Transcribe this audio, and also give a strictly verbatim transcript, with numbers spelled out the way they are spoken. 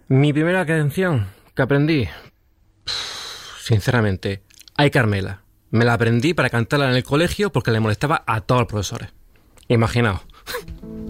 Mi primera canción que aprendí, sinceramente, Ay Carmela. Me la aprendí para cantarla en el colegio porque le molestaba a todos los profesores. Imaginaos.